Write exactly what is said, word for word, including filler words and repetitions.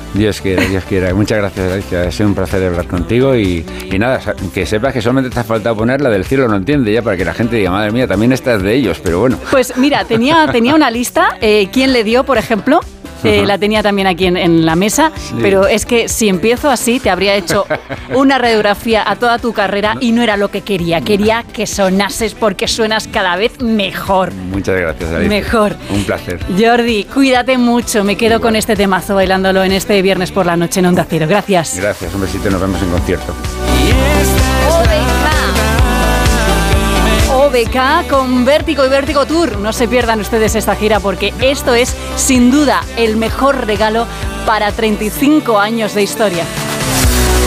Dios quiera, Dios quiera. Muchas gracias, Alicia. Ha sido un placer hablar contigo y, y nada, que sepas que solamente te ha faltado poner la del cielo no entiende ya para que la gente diga, madre mía, también esta es de ellos, pero bueno. Pues mira, tenía, tenía una lista, eh, ¿quién le dio, por ejemplo? Eh, la tenía también aquí en, en la mesa, sí. Pero es que si empiezo así te habría hecho una radiografía a toda tu carrera y no era lo que quería. Quería que sonases porque suenas cada vez mejor. Muchas gracias, Alicia. Mejor. Un placer. Jordi, cuídate mucho. Me quedo Igual. con este temazo bailándolo en este viernes por la noche en Onda Cero. Gracias. Gracias, un besito, nos vemos en concierto. O B K con Vértigo y Vértigo Tour. No se pierdan ustedes esta gira porque esto es sin duda el mejor regalo para treinta y cinco años de historia.